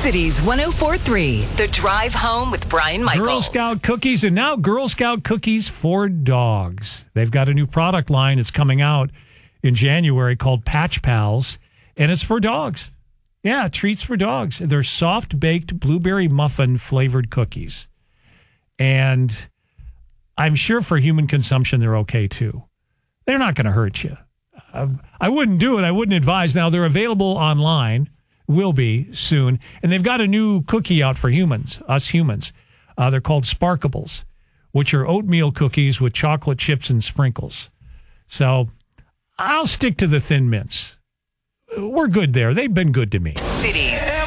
Cities 104.3, The Drive Home with Brian Michaels. Girl Scout cookies, and now Girl Scout cookies for dogs. They've got a new product line that's coming out in January called Patch Pals, and it's for dogs. Yeah, treats for dogs. They're soft-baked blueberry muffin flavored cookies. And I'm sure for human consumption, they're okay, too. They're not going to hurt you. I wouldn't do it. I wouldn't advise. Now, they're available online, will be soon. And they've got a new cookie out for humans, us humans. They're called Sparkables, which are oatmeal cookies with chocolate chips and sprinkles. So I'll stick to the Thin Mints. We're good there. They've been good to me. Cities